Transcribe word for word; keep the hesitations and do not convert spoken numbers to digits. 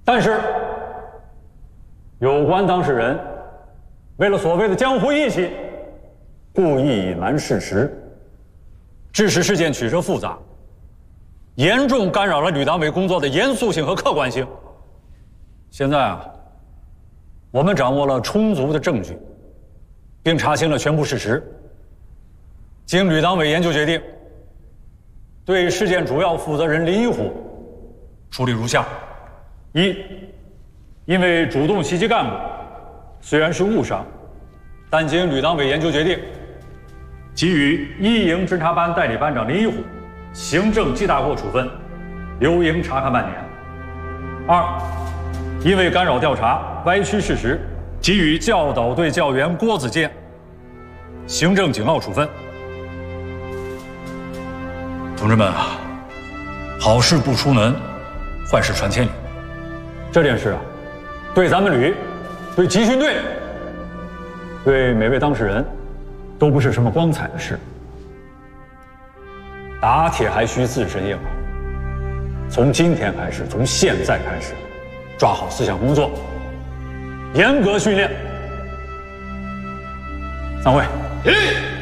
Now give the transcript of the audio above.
但是，有关当事人为了所谓的江湖义气，故意隐瞒事实，致使事件曲折复杂，严重干扰了吕党委工作的严肃性和客观性。现在啊，我们掌握了充足的证据，并查清了全部事实。经吕党委研究决定，对事件主要负责人林一虎处理如下：一，因为主动袭击干部，虽然是误伤，但经吕党委研究决定，给予一营侦察班代理班长林一虎行政记大过处分，留营察看半年。二，因为干扰调查、歪曲事实，给予教导队教员郭子健行政警告处分。同志们啊，好事不出门，坏事传千里。这件事啊，对咱们旅，对集训队，对每位当事人，都不是什么光彩的事。打铁还需自身硬啊！从今天开始，从现在开始，抓好思想工作，严格训练。散会。 起立。